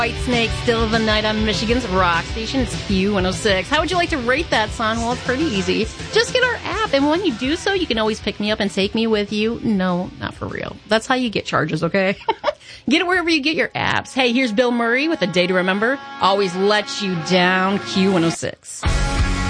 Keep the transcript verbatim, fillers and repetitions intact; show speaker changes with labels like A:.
A: Whitesnake, Still of the Night on Michigan's rock station. It's Q one oh six. How would you like to rate that song? Well, it's pretty easy. Just get our app, and when you do so, you can always pick me up and take me with you. No, not for real. That's how you get charges, okay? Get it wherever you get your apps. Hey, here's Bill Murray with A Day to Remember. Always Let You Down, Q one oh six.